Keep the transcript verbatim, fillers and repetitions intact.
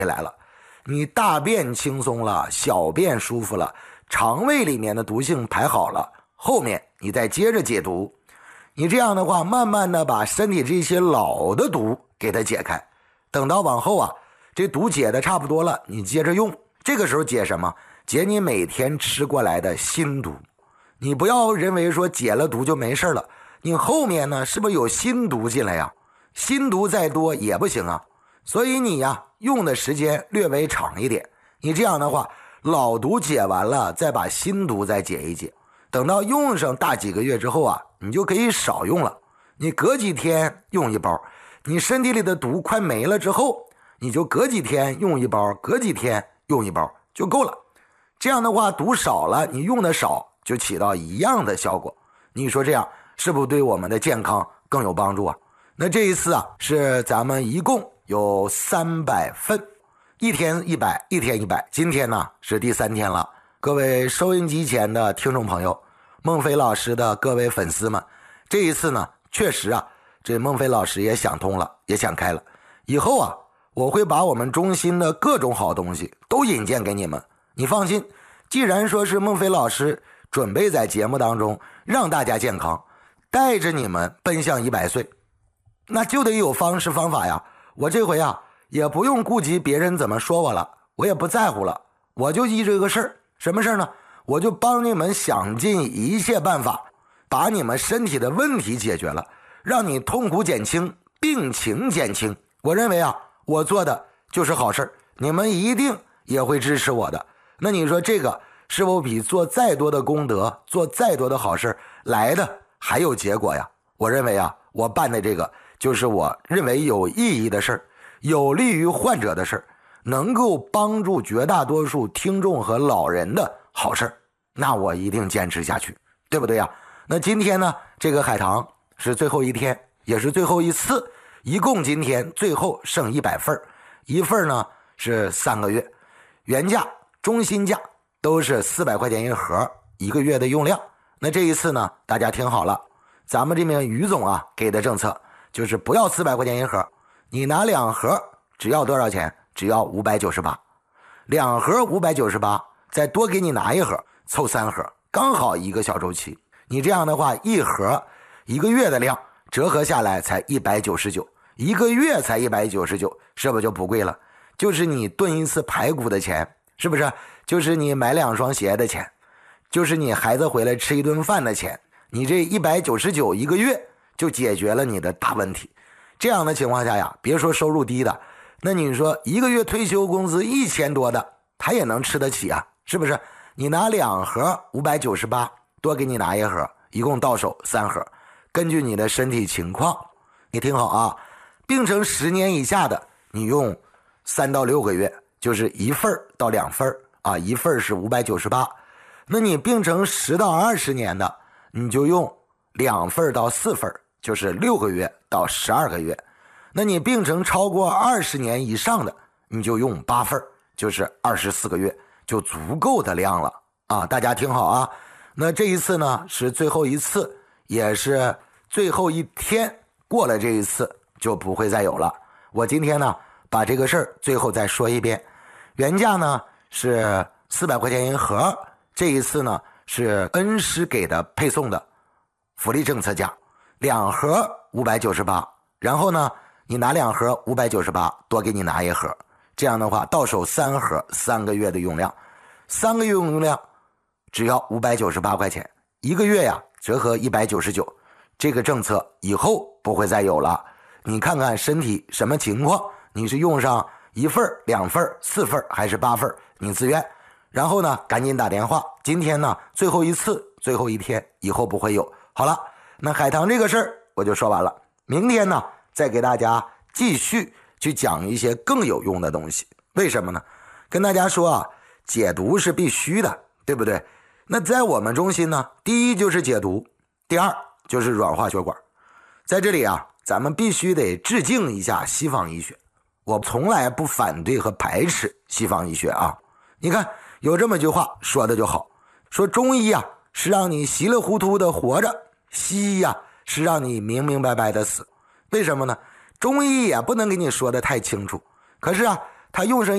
来了，你大便轻松了，小便舒服了，肠胃里面的毒性排好了，后面你再接着解毒。你这样的话慢慢的把身体这些老的毒给它解开，等到往后啊这毒解的差不多了，你接着用。这个时候解什么？解你每天吃过来的新毒。你不要认为说解了毒就没事了，你后面呢是不是有新毒进来呀？新毒再多也不行啊，所以你呀用的时间略微长一点。你这样的话老毒解完了，再把新毒再解一解，等到用上大几个月之后啊，你就可以少用了。你隔几天用一包，你身体里的毒快没了之后，你就隔几天用一包，隔几天用一包就够了。这样的话毒少了，你用的少，就起到一样的效果。你说这样是不是对我们的健康更有帮助啊？那这一次啊是咱们一共有三百份，一天一百，一天一百，今天呢是第三天了。各位收音机前的听众朋友，孟非老师的各位粉丝们，这一次呢确实啊这孟非老师也想通了，也想开了。以后啊我会把我们中心的各种好东西都引荐给你们。你放心，既然说是孟非老师准备在节目当中让大家健康，带着你们奔向一百岁，那就得有方式方法呀。我这回啊也不用顾及别人怎么说我了，我也不在乎了，我就依这个事儿。什么事儿呢？我就帮你们想尽一切办法，把你们身体的问题解决了，让你痛苦减轻，病情减轻。我认为啊我做的就是好事，你们一定也会支持我的。那你说这个是否比做再多的功德，做再多的好事来的还有结果呀？我认为啊我办的这个就是我认为有意义的事儿，有利于患者的事儿，能够帮助绝大多数听众和老人的好事儿，那我一定坚持下去，对不对呀？那今天呢这个海棠是最后一天，也是最后一次，一共今天最后剩一百份，一份呢是三个月，原价中心价都是四百块钱一盒，一个月的用量。那这一次呢大家听好了，咱们这边于总啊给的政策就是不要四百块钱一盒，你拿两盒只要多少钱？只要五百九十八，两盒五百九十八，再多给你拿一盒，凑三盒，刚好一个小周期。你这样的话一盒一个月的量折合下来才一百九十九，一个月才一百九十九，是不是就不贵了？就是你炖一次排骨的钱，是不是？就是你买两双鞋的钱，就是你孩子回来吃一顿饭的钱。你这一百九十九一个月就解决了你的大问题。这样的情况下呀，别说收入低的，那你说一个月退休工资一千多的他也能吃得起啊，是不是？你拿两盒五百九十八，多给你拿一盒，一共到手三盒。根据你的身体情况，你听好啊，病程十年以下的你用三到六个月，就是一份到两份啊，一份是五百九十八。那你病程十到二十年的你就用两份到四份，就是六个月到十二个月。那你病程超过二十年以上的你就用八份，就是二十四个月，就足够的量了啊！大家听好啊，那这一次呢是最后一次，也是最后一天，过了这一次就不会再有了。我今天呢把这个事儿最后再说一遍，原价呢是四百块钱一盒，这一次呢是恩师给的配送的福利政策价，两盒五百九十八，然后呢你拿两盒五百九十八，多给你拿一盒，这样的话到手三盒，三个月的用量，三个月用量只要五百九十八块钱，一个月呀折合一百九十九。这个政策以后不会再有了，你看看身体什么情况，你是用上一份、两份、四份还是八份，你自愿。然后呢赶紧打电话，今天呢最后一次，最后一天，以后不会有。好了，那海棠这个事儿我就说完了，明天呢再给大家继续去讲一些更有用的东西。为什么呢？跟大家说啊，解毒是必须的，对不对？那在我们中心呢，第一就是解毒，第二就是软化血管。在这里啊，咱们必须得致敬一下西方医学。我从来不反对和排斥西方医学啊。你看有这么句话说的就好，说中医啊是让你稀里糊涂的活着，西医啊是让你明明白白的死。为什么呢？中医也不能给你说的太清楚，可是啊他用上